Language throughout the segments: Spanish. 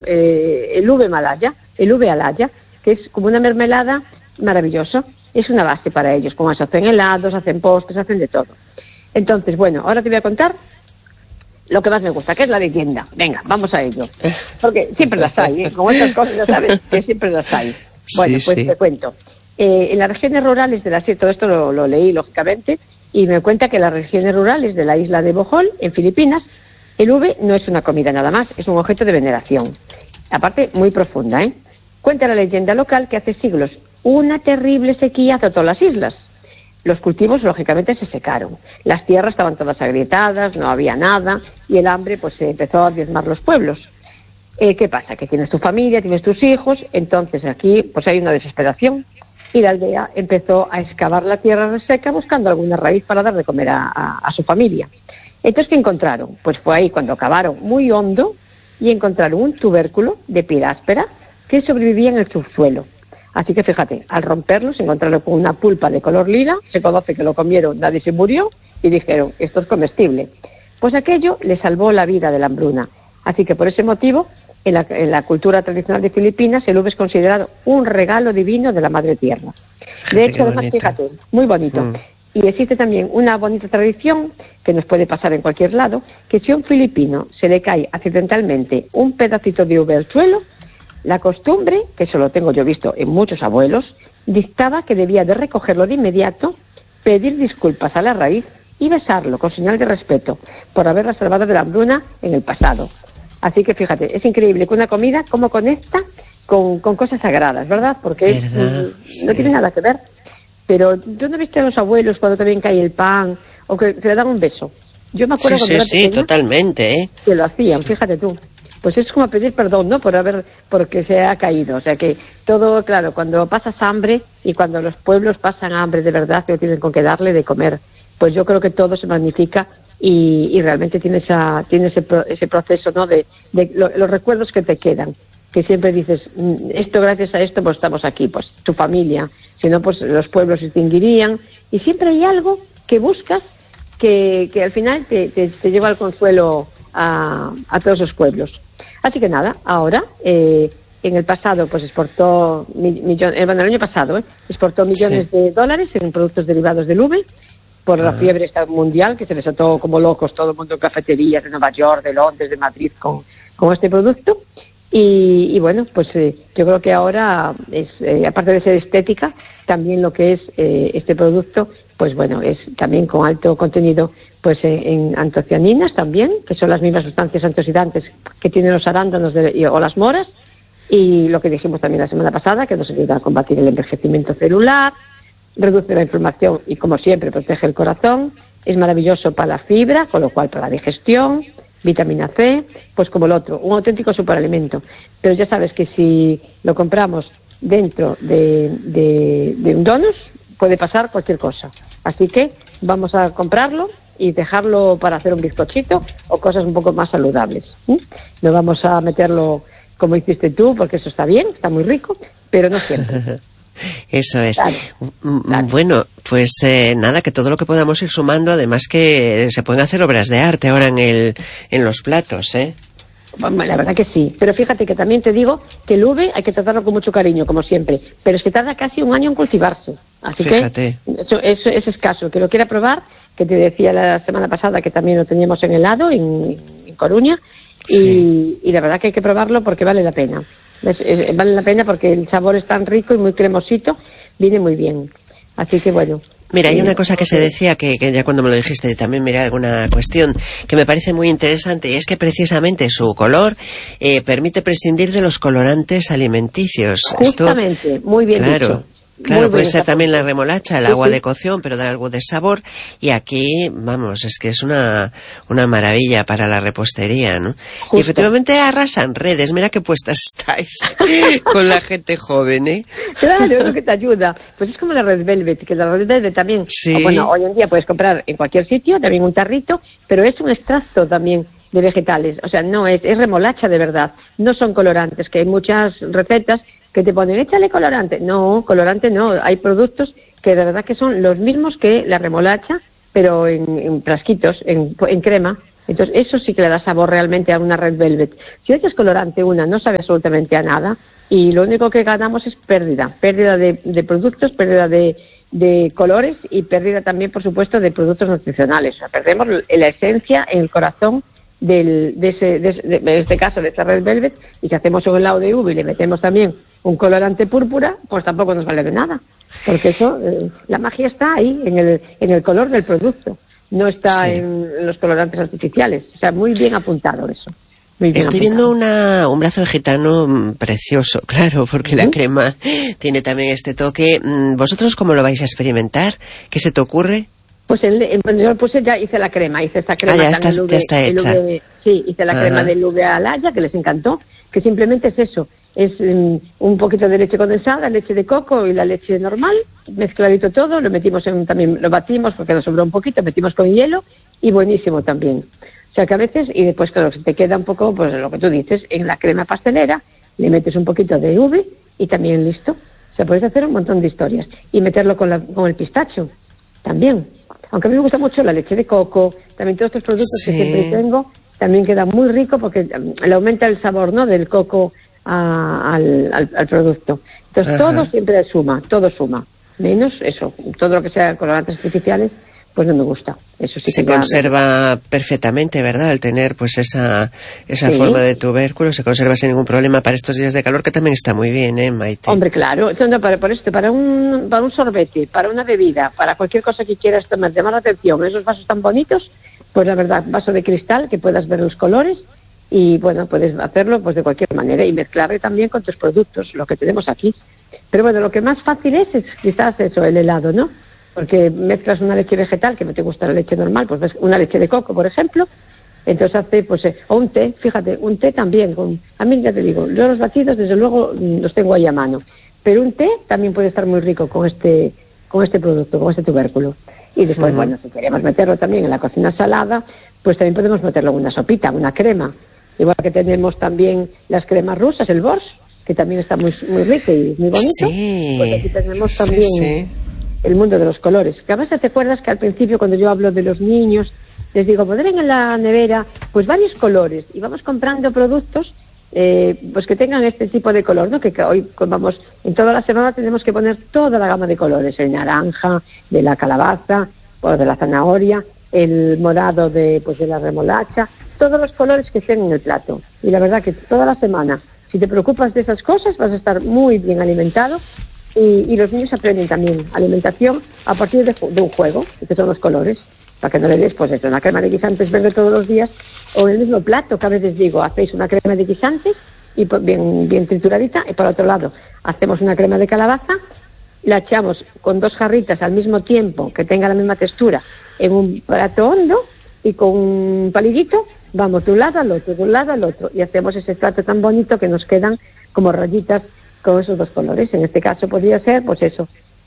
el uve malaya, el uve alaya, que es como una mermelada maravilloso. Es una base para ellos, como se hacen helados, hacen postres, hacen de todo. Entonces, bueno, ahora te voy a contar lo que más me gusta, que es la leyenda. Venga, vamos a ello. Porque siempre las hay, ¿eh? Como estas cosas, ya sabes, que siempre las hay. Bueno, pues te cuento. En las regiones rurales de la isla, todo esto lo leí, lógicamente, y me cuenta que en las regiones rurales de la isla de Bohol, en Filipinas, el uve no es una comida nada más, es un objeto de veneración. Aparte, muy profunda, ¿eh? Cuenta la leyenda local que hace siglos una terrible sequía azotó las islas. Los cultivos, lógicamente, se secaron. Las tierras estaban todas agrietadas, no había nada, y el hambre, pues, se empezó a diezmar los pueblos. ¿Qué pasa? Que tienes tu familia, tienes tus hijos, entonces aquí, pues, hay una desesperación. Y la aldea empezó a excavar la tierra reseca buscando alguna raíz para dar de comer a su familia. Entonces, ¿qué encontraron? Pues fue ahí cuando cavaron muy hondo y encontraron un tubérculo de piráspera que sobrevivía en el subsuelo. Así que fíjate, al romperlo se encontraron con una pulpa de color lila, se conoce que lo comieron, nadie se murió, y dijeron, esto es comestible. Pues aquello le salvó la vida de la hambruna. Así que por ese motivo, en la cultura tradicional de Filipinas, el uve es considerado un regalo divino de la Madre Tierra. De hecho, además, fíjate, muy bonito. Y existe también una bonita tradición, que nos puede pasar en cualquier lado, que si a un filipino se le cae accidentalmente un pedacito de uve al suelo, la costumbre, que eso lo tengo yo visto en muchos abuelos, dictaba que debía de recogerlo de inmediato, pedir disculpas a la raíz y besarlo con señal de respeto por haberla salvado de la hambruna en el pasado. Así que fíjate, es increíble que una comida como conecta con cosas sagradas, ¿verdad? Porque no tiene nada que ver. Pero ¿tú no viste a los abuelos cuando también cae el pan o que le dan un beso? Yo me acuerdo cuando era pequeña, totalmente, ¿eh? Que lo hacían, fíjate tú. Pues es como pedir perdón, ¿no? Porque se ha caído. O sea que todo, claro, cuando pasas hambre y cuando los pueblos pasan hambre de verdad, que no tienen con qué darle de comer, pues yo creo que todo se magnifica y realmente tiene ese proceso, ¿no? De los recuerdos que te quedan. Que siempre dices, esto, gracias a esto, pues estamos aquí, pues tu familia. Si no, pues los pueblos se extinguirían. Y siempre hay algo que buscas que al final te lleva al consuelo a todos los pueblos. Así que nada, ahora, en el pasado, pues exportó el año pasado, exportó millones de dólares en productos derivados del uve por la fiebre mundial que se desató como locos todo el mundo en cafeterías de Nueva York, de Londres, de Madrid con este producto. Y bueno, pues yo creo que ahora, aparte de ser estética, también lo que es este producto, pues bueno, es también con alto contenido pues en antocianinas también, que son las mismas sustancias antioxidantes que tienen los arándanos o las moras, y lo que dijimos también la semana pasada, que nos ayuda a combatir el envejecimiento celular, reduce la inflamación y, como siempre, protege el corazón, es maravilloso para la fibra, con lo cual para la digestión, vitamina C, pues como el otro, un auténtico superalimento. Pero ya sabes que si lo compramos dentro de un donus, puede pasar cualquier cosa. Así que vamos a comprarlo y dejarlo para hacer un bizcochito o cosas un poco más saludables. No vamos a meterlo como hiciste tú, porque eso está bien, está muy rico, pero no siempre. Eso es. Claro. Bueno, pues nada, que todo lo que podamos ir sumando, además que se pueden hacer obras de arte ahora en los platos, ¿eh? Bueno, la verdad que sí, pero fíjate que también te digo que el uve hay que tratarlo con mucho cariño, como siempre, pero es que tarda casi un año en cultivarse, así fíjate. Que eso es escaso. Que lo quiera probar, que te decía la semana pasada que también lo teníamos en helado en Coruña, y la verdad que hay que probarlo porque vale la pena. Vale la pena porque el sabor es tan rico y muy cremosito, viene muy bien. Así que bueno. Mira, hay una cosa que se decía, que ya cuando me lo dijiste también miré alguna cuestión que me parece muy interesante, y es que precisamente su color permite prescindir de los colorantes alimenticios. Justamente, muy bien dicho. Claro, puede ser también la remolacha, el agua de cocción, pero da algo de sabor. Y aquí, vamos, es que es una maravilla para la repostería, ¿no? Justo. Y efectivamente arrasan redes. Mira qué puestas estáis con la gente joven, ¿eh? Claro, es lo que te ayuda. Pues es como la Red Velvet, que la Red Velvet también, bueno, hoy en día puedes comprar en cualquier sitio, también un tarrito, pero es un extracto también de vegetales. O sea, no es remolacha de verdad. No son colorantes, que hay muchas recetas que te ponen, échale colorante. No, colorante no. Hay productos que de verdad que son los mismos que la remolacha, pero en frasquitos, en crema, Entonces, eso sí que le da sabor realmente a una Red Velvet. Si echas colorante no sabe absolutamente a nada, y lo único que ganamos es pérdida de productos, pérdida de colores y pérdida también, por supuesto, de productos nutricionales. O sea, perdemos la esencia en el corazón en este caso de esta Red Velvet, y si hacemos un helado de uva y le metemos también un colorante púrpura, pues tampoco nos vale de nada, porque eso, la magia está ahí, en el color del producto, no está en los colorantes artificiales. O sea, muy bien apuntado eso. Estoy viendo un brazo de gitano precioso, claro, porque la crema tiene también este toque. ¿Vosotros cómo lo vais a experimentar? ¿Qué se te ocurre? Pues yo ya hice la crema, hice esta crema. Ya está hecha. Sí, hice la crema del uve alaya, que les encantó, que simplemente es eso, es un poquito de leche condensada, leche de coco y la leche normal, mezcladito todo, lo metimos también lo batimos porque nos sobró un poquito, metimos con hielo y buenísimo también. O sea que a veces, y después claro, se te queda un poco, pues lo que tú dices, en la crema pastelera, le metes un poquito de uve y también listo. O sea, puedes hacer un montón de historias. Y meterlo con el pistacho, también. Aunque a mí me gusta mucho la leche de coco, también todos estos productos que siempre tengo, también queda muy rico porque le aumenta el sabor, ¿no?, del coco al producto. Entonces todo siempre suma, menos eso, todo lo que sea colorantes artificiales, pues no me gusta. Eso sí se conserva perfectamente, ¿verdad? Al tener pues esa forma de tubérculo, se conserva sin ningún problema para estos días de calor, que también está muy bien, Maite. Hombre, claro, para un sorbete, para una bebida, para cualquier cosa que quieras tomar, llamar la atención, esos vasos tan bonitos, pues la verdad, vaso de cristal, que puedas ver los colores, y bueno, puedes hacerlo pues de cualquier manera, y mezclarle también con tus productos, lo que tenemos aquí. Pero bueno, lo que más fácil es quizás eso, el helado, ¿no? Porque mezclas una leche vegetal, que no te gusta la leche normal, pues ves una leche de coco, por ejemplo, entonces hace, pues, o un té, fíjate, un té también, a mí ya te digo, yo los batidos desde luego los tengo ahí a mano, pero un té también puede estar muy rico con este producto, con este tubérculo. Y después, bueno, si queremos meterlo también en la cocina salada, pues también podemos meterlo en una sopita, una crema, igual que tenemos también las cremas rusas, el Borscht, que también está muy, muy rico y muy bonito, pues aquí tenemos también el mundo de los colores. Que a veces te acuerdas que al principio, cuando yo hablo de los niños, les digo, podrán en la nevera pues varios colores, y vamos comprando productos pues que tengan este tipo de color, ¿no? Que hoy vamos, en toda la semana tenemos que poner toda la gama de colores, el naranja, de la calabaza, o de la zanahoria, el morado de la remolacha, todos los colores que estén en el plato. Y la verdad que toda la semana, si te preocupas de esas cosas, vas a estar muy bien alimentado. Y los niños aprenden también alimentación a partir de un juego, que son los colores, para que no le des pues una crema de guisantes verde todos los días, o en el mismo plato, que a veces digo, hacéis una crema de guisantes y bien trituradita, y por otro lado hacemos una crema de calabaza, la echamos con 2 jarritas al mismo tiempo, que tenga la misma textura, en un plato hondo, y con un palillito vamos de un lado al otro, de un lado al otro, y hacemos ese plato tan bonito que nos quedan como rayitas con esos 2 colores. En este caso podría ser, pues eso,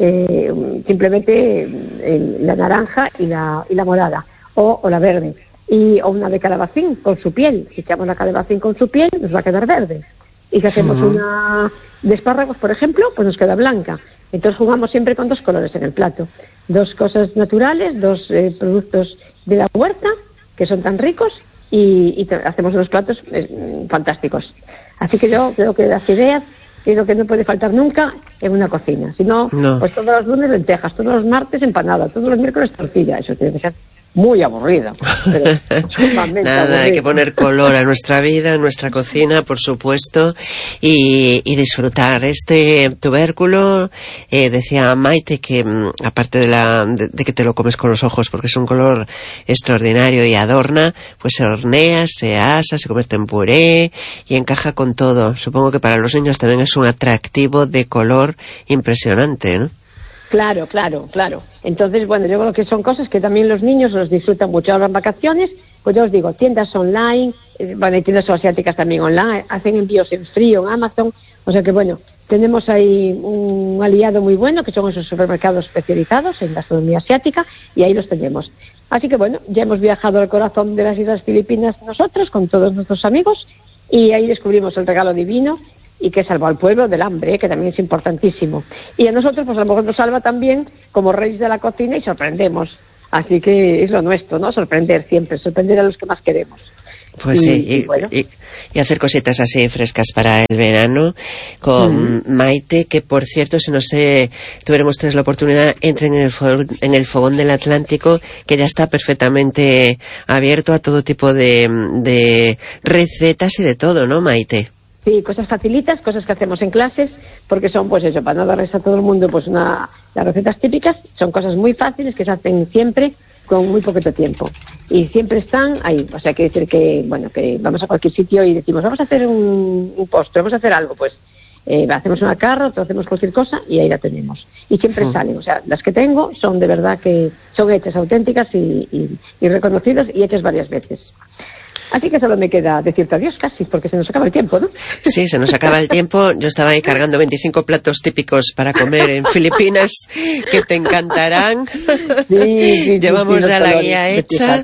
simplemente la naranja y la morada, o la verde, o una de calabacín con su piel. Si echamos la calabacín con su piel, nos va a quedar verde. Y si hacemos una de espárragos, por ejemplo, pues nos queda blanca. Entonces jugamos siempre con 2 colores en el plato. 2 cosas naturales, 2 productos de la huerta, que son tan ricos, y hacemos unos platos fantásticos. Así que yo creo que las ideas es lo que no puede faltar nunca en una cocina. Si no, pues todos los lunes lentejas, todos los martes empanada, todos los miércoles tortilla. Eso tiene que ser muy aburrido, pero sumamente nada, aburrido. Hay que poner color a nuestra vida, a nuestra cocina, por supuesto, y disfrutar. Este tubérculo, decía Maite que aparte de que te lo comes con los ojos porque es un color extraordinario y adorna, pues se hornea, se asa, se convierte en puré y encaja con todo. Supongo que para los niños también es un atractivo de color impresionante, ¿no? Claro. Entonces, bueno, yo creo que son cosas que también los niños los disfrutan mucho. Ahora en vacaciones, pues yo os digo, tiendas online, hay tiendas asiáticas también online, hacen envíos en frío, en Amazon. O sea que, bueno, tenemos ahí un aliado muy bueno, que son esos supermercados especializados en gastronomía asiática, y ahí los tenemos. Así que, bueno, ya hemos viajado al corazón de las Islas Filipinas nosotros, con todos nuestros amigos, y ahí descubrimos el regalo divino, y que salvó al pueblo del hambre, que también es importantísimo. Y a nosotros, pues a lo mejor nos salva también como reyes de la cocina, y sorprendemos Así que es lo nuestro, ¿no? Sorprender siempre, sorprender a los que más queremos. Pues sí, y hacer cositas así frescas para el verano con Maite, que por cierto, si no sé, tuviéramos ustedes la oportunidad, entren en el Fogón del Atlántico, que ya está perfectamente abierto a todo tipo de recetas y de todo, ¿no, Maite? Sí, cosas facilitas, cosas que hacemos en clases, porque son, pues eso, para no darles a todo el mundo pues las recetas típicas, son cosas muy fáciles que se hacen siempre con muy poquito tiempo. Y siempre están ahí. O sea, quiere decir que, bueno, que vamos a cualquier sitio y decimos, vamos a hacer un postre, vamos a hacer algo, pues hacemos una carra, o hacemos cualquier cosa y ahí la tenemos. Y siempre salen. O sea, las que tengo son de verdad que son hechas auténticas y reconocidas y hechas varias veces. Así que solo me queda decirte adiós casi, porque se nos acaba el tiempo, ¿no? Sí, se nos acaba el tiempo. Yo estaba ahí cargando 25 platos típicos para comer en Filipinas, que te encantarán. Sí, llevamos ya la guía hecha.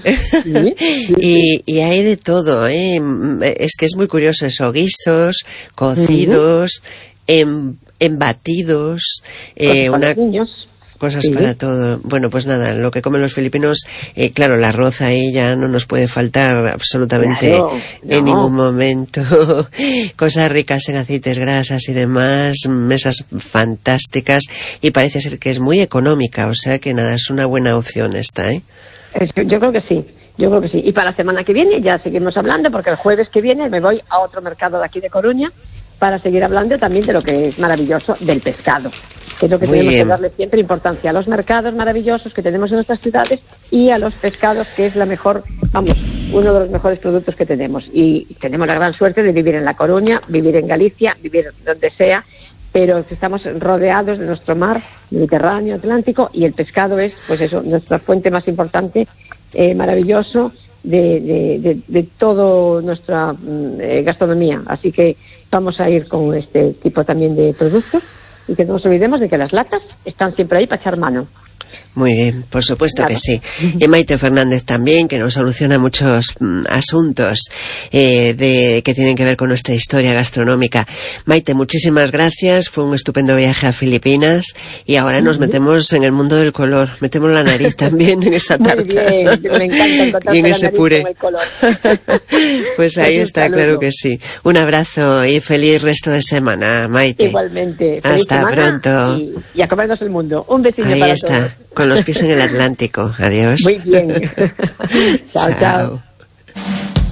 Y hay de todo, ¿eh? Es que es muy curioso eso, guisos, cocidos, embatidos, para los niños. Cosas para todo. Bueno, pues nada, lo que comen los filipinos, claro, el arroz ahí ya no nos puede faltar absolutamente en ningún momento. Cosas ricas en aceites, grasas y demás, mesas fantásticas, y parece ser que es muy económica, o sea que nada, es una buena opción esta, ¿eh? Yo creo que sí. Y para la semana que viene ya seguimos hablando, porque el jueves que viene me voy a otro mercado de aquí de Coruña para seguir hablando también de lo que es maravilloso del pescado, que es lo que tenemos que darle siempre importancia a los mercados maravillosos que tenemos en nuestras ciudades y a los pescados, que es uno de los mejores productos que tenemos. Y tenemos la gran suerte de vivir en La Coruña, vivir en Galicia, vivir donde sea, pero estamos rodeados de nuestro mar Mediterráneo, Atlántico, y el pescado es, pues eso, nuestra fuente más importante, maravilloso de toda nuestra gastronomía. Así que vamos a ir con este tipo también de productos, y que no nos olvidemos de que las latas están siempre ahí para echar mano. Muy bien, por supuesto que sí. Y Maite Fernández también, que nos soluciona muchos asuntos que tienen que ver con nuestra historia gastronómica. Maite, muchísimas gracias, fue un estupendo viaje a Filipinas, y ahora nos metemos en el mundo del color, metemos la nariz también en esa tarta. Muy bien, me encanta encontrarte y en ese puré. Con el color. Pues ahí está, claro que sí. Un abrazo y feliz resto de semana, Maite. Igualmente. Hasta pronto. Y a comernos el mundo. Un besito ahí para está. todos. Con los pies en el Atlántico. Adiós. Muy bien. Chao, chao.